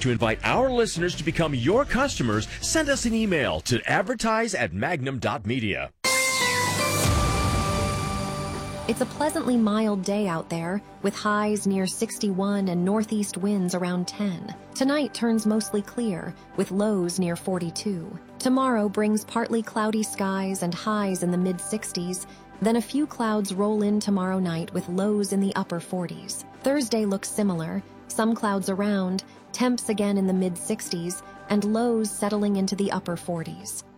To invite our listeners to become your customers, send us an email to advertise@magnum.media. It's a pleasantly mild day out there, with highs near 61 and northeast winds around 10. Tonight turns mostly clear, with lows near 42. Tomorrow brings partly cloudy skies and highs in the mid-60s, then a few clouds roll in tomorrow night with lows in the upper 40s. Thursday looks similar, some clouds around, temps again in the mid-60s, and lows settling into the upper 40s.